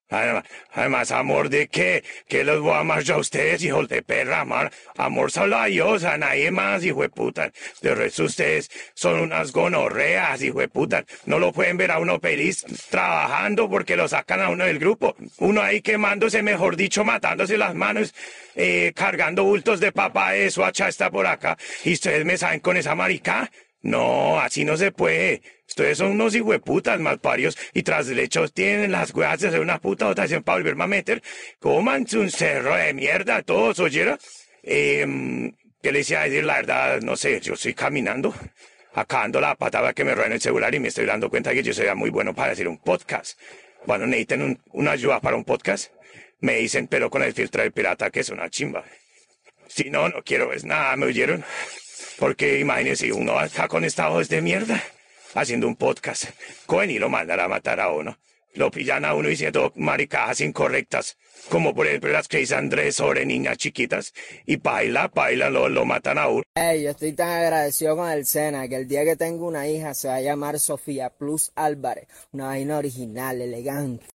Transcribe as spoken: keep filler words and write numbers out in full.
Además, además, ¿amor de qué? ¿Qué los voy a amar yo a ustedes, hijos de perra? Amar, amor solo a Dios, a nadie más, hijo de puta. De resto ustedes son unas gonorreas, hijo de puta. No lo pueden ver a uno feliz trabajando porque lo sacan a uno del grupo. Uno ahí quemándose, mejor dicho, matándose las manos, eh, cargando bultos de papa, eso, hacha está por acá. ¿Y ustedes me saben con esa marica? No, así no se puede. Ustedes son unos hijueputas malparios y tras del hecho tienen las huevas de hacer una puta dotación para volverme a meter. Cómanse un cerro de mierda todos, ¿oyeron? Eh, ¿qué les iba a decir? La verdad, no sé, yo estoy caminando, acá ando la patada que me roban el celular y me estoy dando cuenta que yo sería muy bueno para hacer un podcast. Bueno, necesitan un, una ayuda para un podcast. Me dicen, pero con el filtro del pirata que es una chimba. Si no, no quiero es nada, ¿me oyeron? Porque imagínense, uno acá con esta voz de mierda, haciendo un podcast, cogen y lo mandan a matar a uno. Lo pillan a uno diciendo maricadas incorrectas, como por ejemplo las que dice Andrés sobre niñas chiquitas, y baila, baila, lo, lo matan a uno. Hey, yo estoy tan agradecido con el Sena que el día que tengo una hija se va a llamar Sofía Plus Álvarez, una vaina original, elegante.